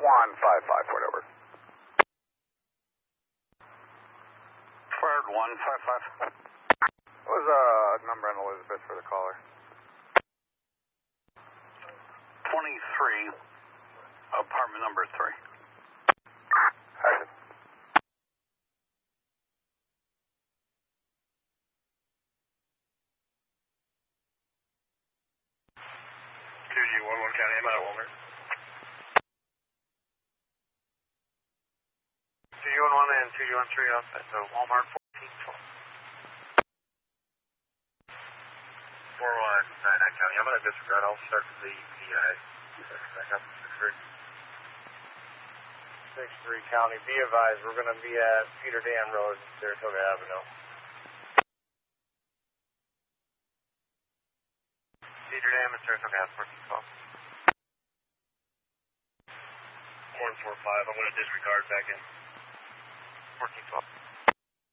155, point over. Ford 155. What was number on Elizabeth for the caller? 23, apartment number 3. Action. County, I'm out of Walmart. 2G11 and 2G13 off at Walmart 1412. 419 County, I'm going to disregard. I'll start the PI. Back up to 63 County, be advised, we're going to be at Peter Dam Road, Saratoga Avenue. Peter Dam and Saratoga Avenue, 1412. 145, I'm going to disregard back in.